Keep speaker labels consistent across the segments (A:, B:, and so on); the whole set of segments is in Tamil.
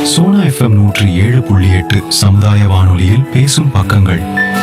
A: சோனா எஃப்எம் 107.8 சமுதாய வானொலியில் பேசும் பக்கங்கள்.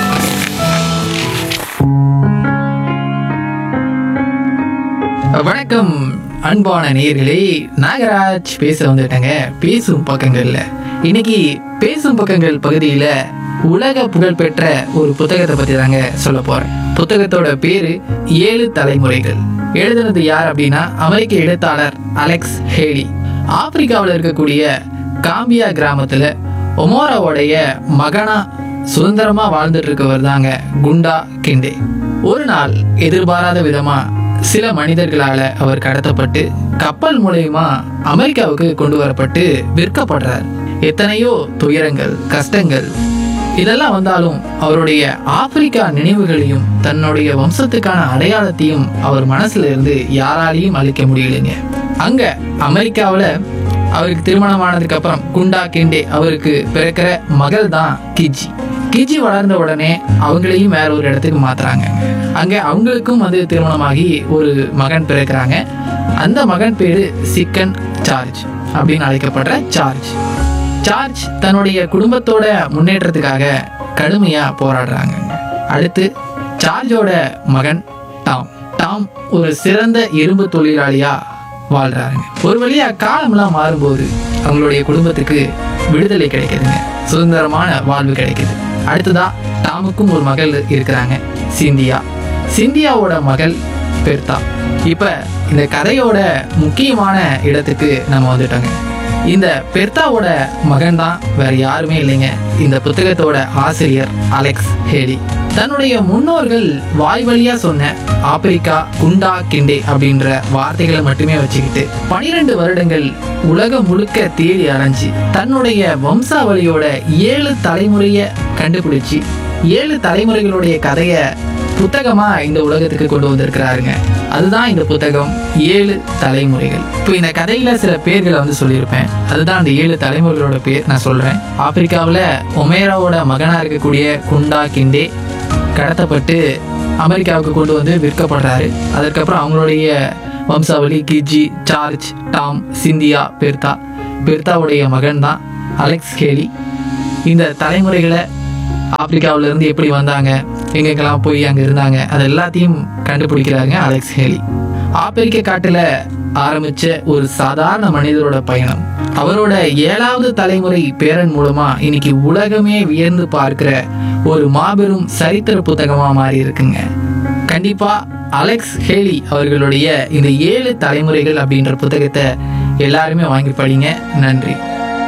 B: வணக்கம் அன்பான நேயர்களே, நாகராஜ் பேச வந்துட்டேங்க. பேசும் பக்கங்கள்ல இன்னைக்கு பேசும் பக்கங்கள் பகுதியில உலக புகழ்பெற்ற ஒரு புத்தகத்தை பத்தி தாங்க சொல்ல போறேன். புத்தகத்தோட பேரு 7 தலைமுறைகள். எழுதுனது யார் அப்படின்னா அமெரிக்க எழுத்தாளர் அலெக்ஸ் ஹேலி. ஆப்பிரிக்காவில் இருக்கக்கூடிய காம்பியா கிராமத்துல ஒமோராவோடைய மகனா சுதந்திரமா வாழ்ந்துட்டு இருக்கவர் தாங்க குண்டா கிண்டே. ஒரு நாள் எதிர்பாராத விதமா சில மனிதர்களால அவர் கடத்தப்பட்டு கப்பல் மூலயமா அமெரிக்காவுக்கு கொண்டு வரப்பட்டு விற்கப்படுறார். எத்தனையோ துயரங்கள், கஷ்டங்கள் இதெல்லாம் வந்தாலும் அவருடைய ஆப்பிரிக்கா நினைவுகளையும் தன்னுடைய வம்சத்துக்கான அடையாளத்தையும் அவர் மனசுல இருந்து யாராலையும் அழிக்க முடியலைங்க. அங்க அமெரிக்காவில் அவருக்கு திருமணமானதுக்கு அப்புறம் குண்டா கிண்டே அவருக்கு பிறக்கிற மகள் தான் கிஜி. கிஜி வளர்ந்த உடனே அவங்களையும் வேற ஒரு இடத்துக்கு மாத்துறாங்க. அங்க அவங்களுக்கும் திருமணமாகி ஒரு மகன் பிறக்கிறாங்க. அந்த மகன் பேரு சிக்கன் சார்ஜ் அப்படின்னு அழைக்கப்படுற சார்ஜ். சார்ஜ் தன்னுடைய குடும்பத்தோட முன்னேற்றத்துக்காக கடுமையா போராடுறாங்க. அடுத்து சார்ஜோட மகன் டாம். டாம் ஒரு சிறந்த இரும்பு தொழிலாளியா வாழ்றாங்க. ஒரு வழியா காலம்லாம் மாறும்போது அவங்களுடைய குடும்பத்துக்கு விடுதலை கிடைக்குதுங்க, சுதந்திரமான வாழ்வு கிடைக்குது. அடுத்ததா டாமுக்கும் ஒரு மகள் இருக்கிறாங்க, சிந்தியா. சிந்தியாவோட மகள் பெர்தா. இப்ப இந்த கதையோட முக்கியமான இடத்துக்கு நம்ம வந்துட்டோங்க. இந்த பெர்தாவோட மகன் தான் வேற யாருமே இல்லைங்க, இந்த புத்தகத்தோட ஆசிரியர் அலெக்ஸ் ஹேலி. தன்னுடைய முன்னோர்கள் வாய் வழியா சொன்ன ஆப்பிரிக்கா, குண்டா கிண்டே அப்படின்ற வார்த்தைகளை மட்டுமே வச்சுக்கிட்டு 12 வருடங்கள் உலகம் முழுக்க தேடி அலைஞ்சு தன்னுடைய வம்சாவளியோட 7 தலைமுறைய கண்டுபிடிச்சு 7 தலைமுறைகளுடைய கதைய புத்தகமா இந்த உலகத்துக்கு கொண்டு வந்திருக்கிறாருங்க. அதுதான் இந்த புத்தகம் 7 தலைமுறைகள். இப்போ இந்த கதையில சில பேர்களை சொல்லியிருப்பேன். அதுதான் அந்த 7 தலைமுறைகளோட பேர் நான் சொல்றேன். ஆப்பிரிக்காவில் ஒமேராவோட மகனா இருக்கக்கூடிய குண்டா கிண்டே கடத்தப்பட்டு அமெரிக்காவுக்கு கொண்டு வந்து விற்கப்படுறாரு. அதற்கப்புறம் அவங்களுடைய வம்சாவளி கிஜி, சார்ஜ், டாம், சிந்தியா, பெர்தா. பெர்தாவுடைய மகன் தான் அலெக்ஸ் ஹேலி. இந்த தலைமுறைகளை ஆப்பிரிக்காவில இருந்து எப்படி வந்தாங்க, எங்கெங்கெல்லாம் போய் அங்க இருந்தாங்க, அது எல்லாத்தையும் கண்டுபிடிக்கிறாங்க அலெக்ஸ் ஹேலி. ஆப்பிரிக்க காட்டுல ஆரம்பிச்ச ஒரு சாதாரண மனிதரோட பயணம் அவரோட 7வது தலைமுறை பேரன் மூலமா இன்னைக்கு உலகமே வியந்து பார்க்கிற ஒரு மாபெரும் சரித்திர புத்தகமா மாறி இருக்குங்க. கண்டிப்பா அலெக்ஸ் ஹேலி அவர்களுடைய இந்த 7 தலைமுறைகள் அப்படின்ற புத்தகத்தை எல்லாருமே வாங்கி படிங்க. நன்றி.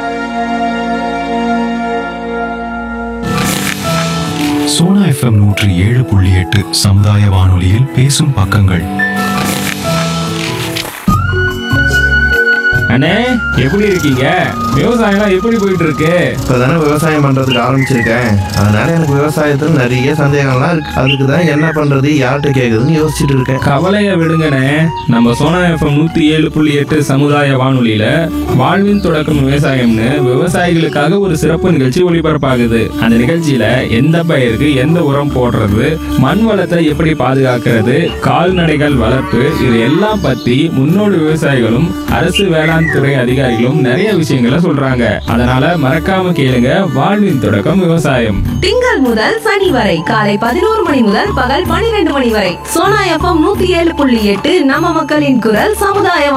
A: சோனா எஃப்எம் 107.8 சமுதாய வானொலியில் பேசும் பக்கங்கள்.
C: அண்ணே, எப்படி இருக்கீங்க? விவசாயம்லாம் எப்படி போயிட்டு இருக்கு?
D: இப்பதானே விவசாயம் பண்றதுக்கு ஆரம்பிச்சிருக்கேன். அதனால எனக்கு விவசாயத்துல நிறைய சந்தேகம்லாம் இருக்கு. அதுக்கு தான் என்ன பண்றது, யார்கிட்ட கேக்குதுன்னு யோசிச்சுட்டு இருக்கேன்.
C: கவலைய விடுங்கண்ணே. நம்ம சோனா எஃப்எம் 107.8 சமுதாய வானொலியில வாழ்வின் தொடக்கம் விவசாயம்னு விவசாயிகளுக்காக ஒரு சிறப்பு நிகழ்ச்சி ஒளிபரப்பாகுது. அந்த நிகழ்ச்சியில எந்த பயிருக்கு எந்த உரம் போடுறது, மண் வளத்தை எப்படி பாதுகாக்கிறது, கால்நடைகள் வளர்ப்பு, இது எல்லாம் பத்தி முன்னோடி விவசாயிகளும் அரசு வேளாண் துறை அதிகாரிகளும் நிறைய விஷயங்களை சொல்றாங்க. அதனால மறக்காம கேளுங்க, வாழ்வின் தொடக்கம் விவசாயம்.
E: திங்கள் முதல் சனி வரை காலை 11 மணி முதல் பகல் 12 மணி வரை சோனா எஃப்எம் 107.8 நம்ம மக்களின் குரல் சமுதாய